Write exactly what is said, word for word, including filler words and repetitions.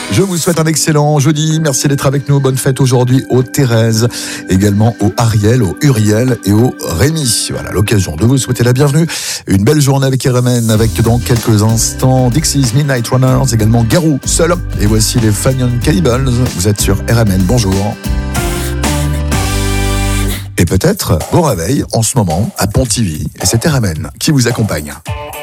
Je vous souhaite un excellent jeudi. Merci d'être avec nous. Bonne fête aujourd'hui aux Thérèse, également aux Ariel, aux Uriel et aux Rémi. Voilà, l'occasion de vous souhaiter la bienvenue. Une belle journée avec R M N, avec dans quelques instants Dixie's Midnight Runners, également Garou, Seul. Et voici les Fanion Cannibals. Vous êtes sur R M N. Bonjour. Et peut-être bon réveil en ce moment à Pontivy. Et c'est R M N qui vous accompagne.